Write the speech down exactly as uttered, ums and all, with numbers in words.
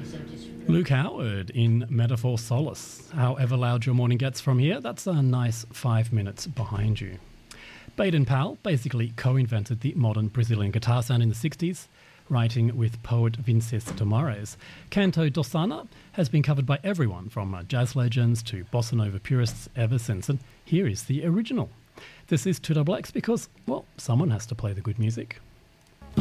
Luke Howard in Metaphor Solace. However loud your morning gets from here, that's a nice five minutes behind you. Baden Powell basically co-invented the modern Brazilian guitar sound in the sixties, writing with poet Vinicius de Moraes. Canto Dossana has been covered by everyone from uh, jazz legends to bossa nova purists ever since, and here is the original. This is two X because, well, someone has to play the good music.